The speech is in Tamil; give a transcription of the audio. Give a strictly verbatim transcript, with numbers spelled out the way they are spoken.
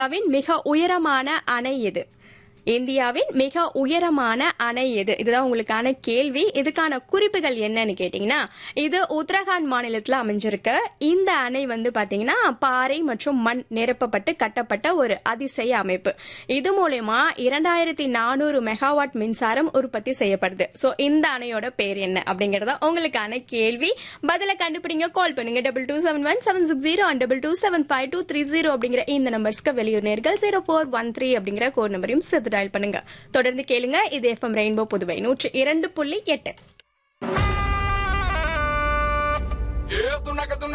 இந்தியாவின் மிக உயரமான அணை எது? இந்தியாவின் மிக உயரமான அணை எது? இதுதான் உங்களுக்கான கேள்வி. இதுக்கான குறிப்புகள் என்னன்னு கேட்டீங்கன்னா, இது உத்தரகாண்ட் மாநிலத்தில் அமைஞ்சிருக்கு. இந்த அணை வந்து பாத்தீங்கன்னா பாறை மற்றும் மண் நிரப்பப்பட்டு கட்டப்பட்ட ஒரு அதிசய அமைப்பு. இது மூலமா இரண்டாயிரத்தி நானூறு மெகாவாட் மின்சாரம் உற்பத்தி செய்யப்படுது. சோ இந்த அணையோட பேர் என்ன அப்படிங்கறத உங்களுக்கான கேள்வி. பதில கண்டுபிடிங்க. கால் பண்ணுங்க double two seven one seven six zero and double two seven five two three zero அப்படிங்கிற இந்த நம்பர்ஸ்க்கு வெளியூர் நேர்கள் ஜீரோ ஃபோர் ஒன் த்ரீ அப்படிங்கிற கோட் நம்பரையும் சேர்த்து டயல் பண்ணுங்க. தொடர்ந்து கேளுங்க. இது எஃப்எம் ரெயின்போ புதுவை நூற்று இரண்டு புள்ளி எட்டு.